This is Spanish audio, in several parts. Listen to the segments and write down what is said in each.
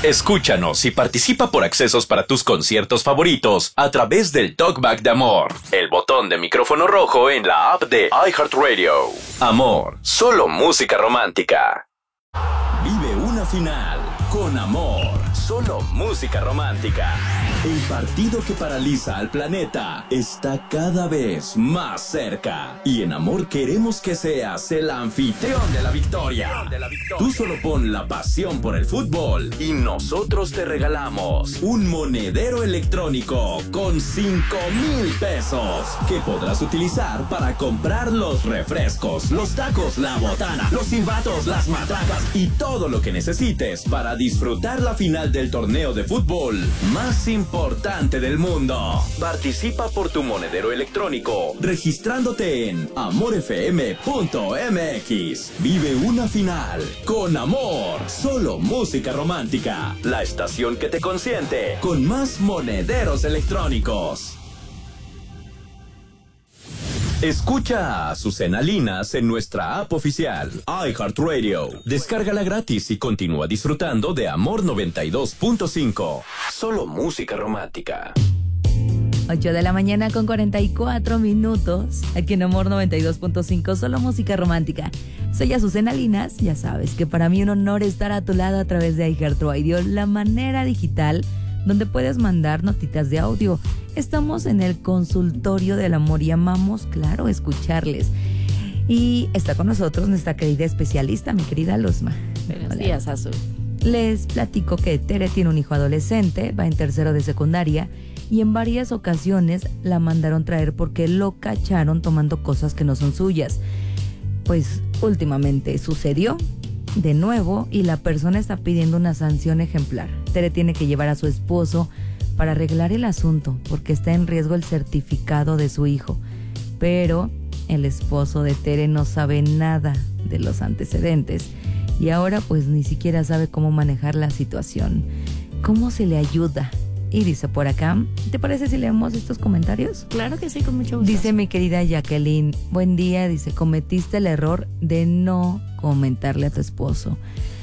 Escúchanos y participa por accesos para tus conciertos favoritos a través del Talkback de Amor, el botón de micrófono rojo en la app de iHeartRadio. Amor, solo música romántica. Vive una final con Amor, solo música romántica. El partido que paraliza al planeta está cada vez más cerca. Y en Amor queremos que seas el anfitrión de la victoria. Tú solo pon la pasión por el fútbol y nosotros te regalamos un monedero electrónico con 5,000 pesos que podrás utilizar para comprar los refrescos, los tacos, la botana, los silbatos, las matracas y todo lo que necesites para disfrutar la final del torneo de fútbol más importante del mundo. Participa por tu monedero electrónico registrándote en amorfm.mx. Vive una final con Amor, solo música romántica. La estación que te consiente con más monederos electrónicos. Escucha a Azucena Linas en nuestra app oficial, iHeartRadio. Descárgala gratis y continúa disfrutando de Amor 92.5. Solo música romántica. 8 de la mañana con 44 minutos. Aquí en Amor 92.5, solo música romántica. Soy Azucena Linas. Ya sabes que para mí un honor estar a tu lado a través de iHeartRadio, la manera digital donde puedes mandar notitas de audio. Estamos en el consultorio del amor y amamos, claro, escucharles. Y está con nosotros nuestra querida especialista, mi querida Luzma. Buenos días, Azu. Les platico que Tere tiene un hijo adolescente, va en tercero de secundaria, y en varias ocasiones la mandaron traer porque lo cacharon tomando cosas que no son suyas. Pues últimamente sucedió de nuevo y la persona está pidiendo una sanción ejemplar. Tere tiene que llevar a su esposo para arreglar el asunto porque está en riesgo el certificado de su hijo. Pero el esposo de Tere no sabe nada de los antecedentes y ahora pues ni siquiera sabe cómo manejar la situación. ¿Cómo se le ayuda? Y dice por acá, ¿te parece si leemos estos comentarios? Claro que sí, con mucho gusto. Dice mi querida Jacqueline, buen día, dice, cometiste el error de no comentarle a tu esposo.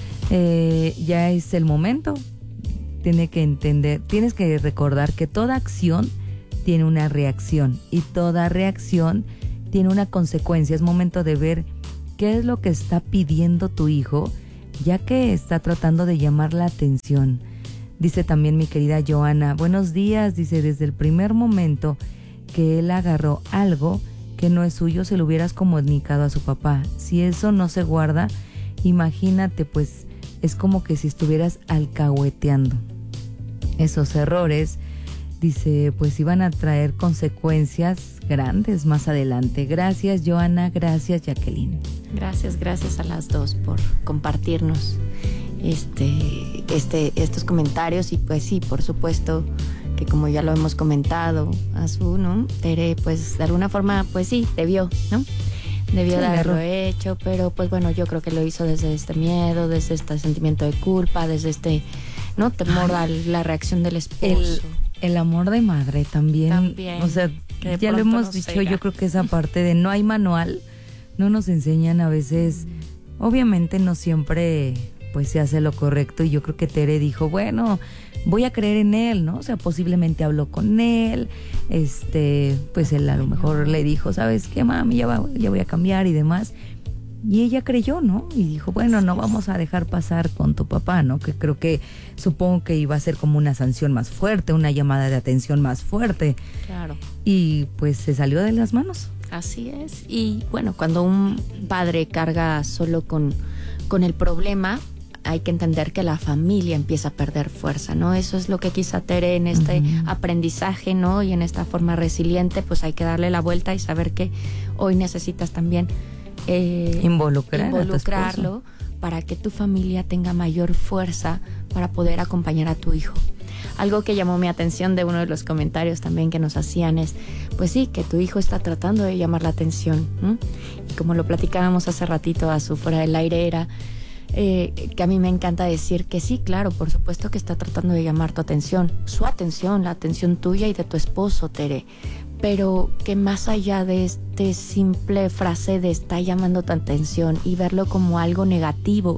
Ya es el momento. Tiene que entender, tienes que recordar que toda acción tiene una reacción y toda reacción tiene una consecuencia. Es momento de ver qué es lo que está pidiendo tu hijo, ya que está tratando de llamar la atención. Dice también mi querida Joana, buenos días, dice, desde el primer momento que él agarró algo que no es suyo, se lo hubieras comunicado a su papá. Si eso no se guarda, imagínate, pues es como que si estuvieras alcahueteando. Esos errores, dice, pues iban a traer consecuencias grandes más adelante. Gracias, Joana, gracias, Jacqueline. Gracias a las dos por compartirnos estos comentarios. Y pues sí, por supuesto que como ya lo hemos comentado, Azu, ¿no? Tere, pues de alguna forma, pues sí, debió, ¿no? Debió de haberlo hecho, pero pues bueno, yo creo que lo hizo desde este miedo, desde este sentimiento de culpa, desde este, ¿no? Temor a la reacción del esposo. El amor de madre también. O sea, ya lo hemos dicho, yo creo que esa parte de no hay manual, no nos enseñan a veces, obviamente no siempre pues se hace lo correcto, y yo creo que Tere dijo, bueno, voy a creer en él, ¿no? O sea, posiblemente habló con él, pues él a lo mejor le dijo, ¿sabes qué, mami? Ya voy a cambiar y demás. Y ella creyó, ¿no? Y dijo, bueno, no vamos a dejar pasar con tu papá, ¿no? Que supongo que iba a ser como una sanción más fuerte, una llamada de atención más fuerte. Claro. Y pues se salió de las manos. Así es. Y bueno, cuando un padre carga solo con el problema, hay que entender que la familia empieza a perder fuerza, ¿no? Eso es lo que quizá Tere en este aprendizaje, ¿no? Y en esta forma resiliente, pues hay que darle la vuelta y saber que hoy necesitas también involucrarlo para que tu familia tenga mayor fuerza para poder acompañar a tu hijo. Algo que llamó mi atención de uno de los comentarios también que nos hacían es, pues sí, que tu hijo está tratando de llamar la atención, ¿no? Y como lo platicábamos hace ratito a su fuera del aire era que a mí me encanta decir que sí, claro, por supuesto que está tratando de llamar tu atención, su atención, la atención tuya y de tu esposo, Tere, pero que más allá de simple frase de está llamando tu atención y verlo como algo negativo,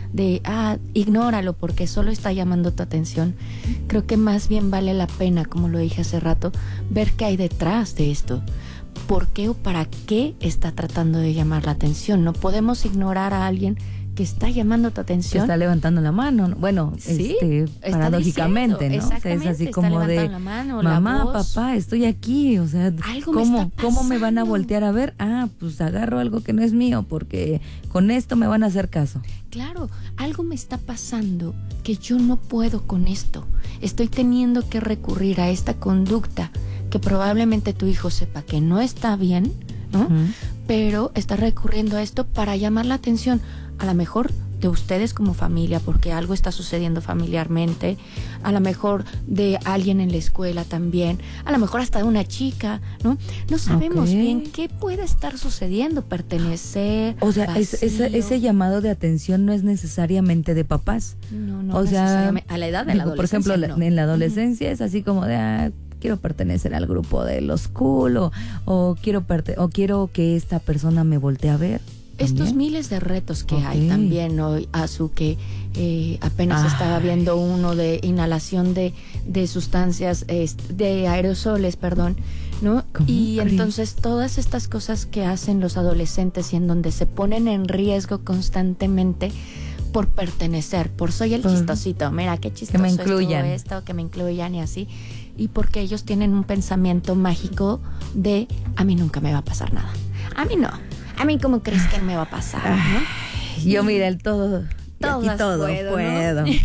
de ignóralo porque solo está llamando tu atención. Creo que más bien vale la pena, como lo dije hace rato, ver qué hay detrás de esto. ¿Por qué o para qué está tratando de llamar la atención? No podemos ignorar a alguien que está llamando tu atención. Está levantando la mano. Bueno, sí, paradójicamente, diciendo, ¿no? O sea, es así como de, la mano, mamá, la voz. papá, estoy aquí. O sea, ¿cómo me van a voltear a ver? Pues agarro algo que no es mío porque con esto me van a hacer caso. Claro, algo me está pasando que yo no puedo con esto. Estoy teniendo que recurrir a esta conducta que probablemente tu hijo sepa que no está bien, ¿no? Uh-huh. Pero está recurriendo a esto para llamar la atención, a lo mejor de ustedes como familia, porque algo está sucediendo familiarmente, a lo mejor de alguien en la escuela también, a lo mejor hasta de una chica, ¿no? No sabemos bien qué puede estar sucediendo, pertenecer, o sea, ese llamado de atención no es necesariamente de papás. No, o sea, a la edad de la adolescencia. Por ejemplo, en la adolescencia es así como de... quiero pertenecer al grupo de los cool o quiero que esta persona me voltee a ver. ¿También? Estos miles de retos que hay también hoy, Azu, que apenas estaba viendo uno de inhalación de sustancias, de aerosoles, perdón, ¿no? Y entonces todas estas cosas que hacen los adolescentes y en donde se ponen en riesgo constantemente por pertenecer, por soy el chistosito, mira qué chistoso que me incluyan. Esto, que me incluyan y así. Y porque ellos tienen un pensamiento mágico de a mí nunca me va a pasar nada. A mí no. A mí, ¿cómo crees que me va a pasar? ¿No? Yo, mira, el todo puedo. ¿No? Y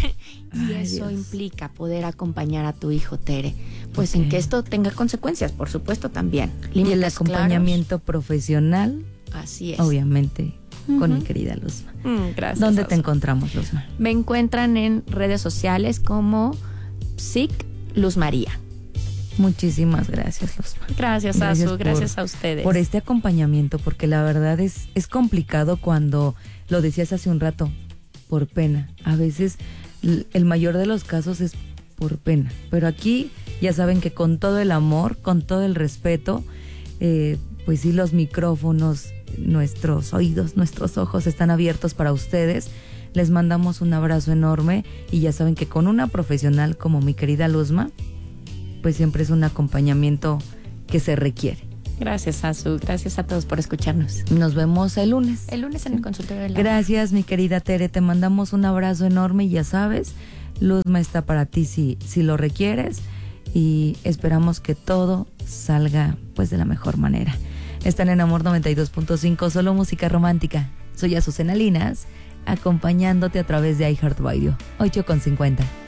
eso implica poder acompañar a tu hijo, Tere. Pues en que esto tenga consecuencias, por supuesto, también. Y el acompañamiento profesional. Así es. Obviamente, con mi querida Luzma. Gracias. ¿Dónde te encontramos, Luzma? Me encuentran en redes sociales como Psic Luz María. Muchísimas gracias, Luzma. Gracias, Azu, gracias a ustedes. Por este acompañamiento, porque la verdad es complicado cuando, lo decías hace un rato, por pena. A veces el mayor de los casos es por pena. Pero aquí ya saben que con todo el amor, con todo el respeto, pues sí, los micrófonos, nuestros oídos, nuestros ojos están abiertos para ustedes. Les mandamos un abrazo enorme y ya saben que con una profesional como mi querida Luzma, pues siempre es un acompañamiento que se requiere. Gracias, Azu. Gracias a todos por escucharnos. Nos vemos el lunes. El lunes en el consultorio de la... Gracias, mi querida Tere. Te mandamos un abrazo enorme y ya sabes, Luzma está para ti si lo requieres y esperamos que todo salga pues de la mejor manera. Están en Amor 92.5, solo música romántica. Soy Azucena Linas, acompañándote a través de iHeartRadio. 8:50.